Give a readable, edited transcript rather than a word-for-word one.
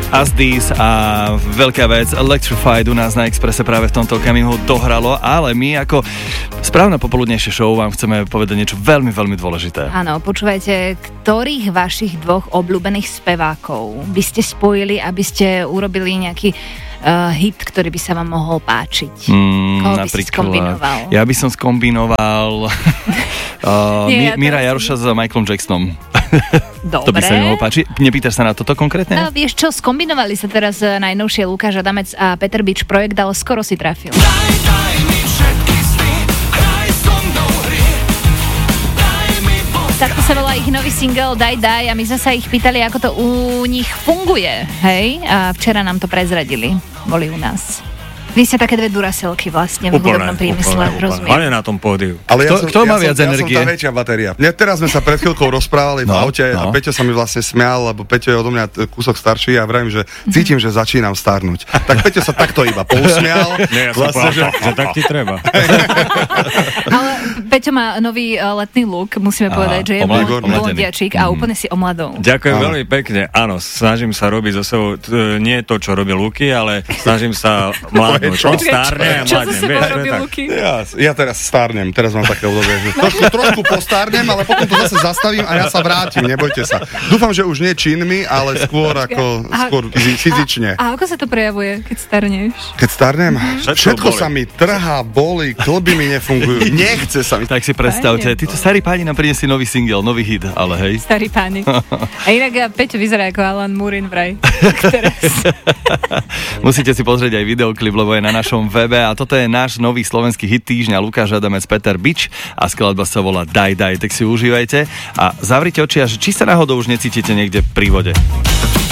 As These a veľká vec Electrified u nás na Expresse práve v tomto okamihu dohralo, ale my ako správne popoludnejšie show vám chceme povedať niečo veľmi, veľmi dôležité. Áno, počúvajte, ktorých vašich dvoch obľúbených spevákov by ste spojili, aby ste urobili nejaký hit, ktorý by sa vám mohol páčiť? Koho by si skombinoval? Ja by som skombinoval Míra Jaroša s Michaelom Jacksonom. Dobre. To by sa mi mohlo páčiť. Nepýtaš sa na toto konkrétne? No, vieš čo, skombinovali sa teraz najnovšie Lukáš Adamec a Peter Bič projekt, ale skoro si trafil. Daj mi všetky sny, hraj so mnou hry. Daj mi Takto sa volá ich nový single Daj a my sme sa ich pýtali, ako to u nich funguje, hej? A včera nám to prezradili, boli u nás. Vy ste také dve duraselky vlastne v hudobnom priemysle, rozumiem. Hlavne na tom pódiu. Ale kto má viac energie? Ja som tá väčšia batéria. Teraz sme sa pred chvíľkou rozprávali v aute a Peťo sa mi vlastne smial, lebo Peťo je odo mňa kúsok starší a vravím, že cítim, že začínam starnúť. Tak Peťo sa takto iba pousmial. Nie, ja som povedal, že tak ti treba. Ale Peťo má nový letný look, musíme povedať, že je blondiačik a úplne si omladol. Ďakujem veľmi pekne. Áno, snažím sa robiť so sebou nie to, čo robí Luky, ale snažím sa mladnúť. Čo so sebou robí Luky? Ja teraz stárnem, teraz mám také obdobie, že trošku postárnem, ale potom to zase zastavím a ja sa vrátim, nebojte sa. Dúfam, že už nie činmi, ale skôr fyzične. A ako sa to prejavuje, keď starneš? Keď starnem? Všetko sa mi trhá, bolí, klby mi nefungujú, nechce sa mi. Tak si predstavte, títo starí páni nám priniesli nový single, nový hit, ale hej. Starí páni. A inak Peťo vyzerá ako Alan Murin vraj. Musíte si pozrieť aj videoklip, lebo je na našom webe a toto je náš nový slovenský hit týždňa Lukáš Adamec, Peter Bič a skladba sa volá Daj, tak si užívajte a zavrite oči a či sa náhodou už necítite niekde pri vode.